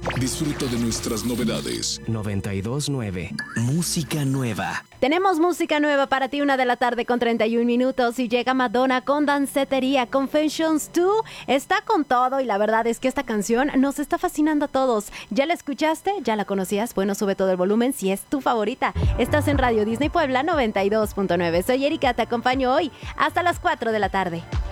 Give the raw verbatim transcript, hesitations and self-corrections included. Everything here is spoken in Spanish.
Disfruta de nuestras novedades. noventa y dos punto nueve. Música nueva. Tenemos música nueva para ti, una de la tarde con treinta y un minutos, y llega Madonna con Dancetería. Confessions dos está con todo y la verdad es que esta canción nos está fascinando a todos. ¿Ya la escuchaste? ¿Ya la conocías? Bueno, sube todo el volumen si es tu favorita. Estás en Radio Disney Puebla noventa y dos punto nueve. Soy Erika, te acompaño hoy hasta las cuatro de la tarde.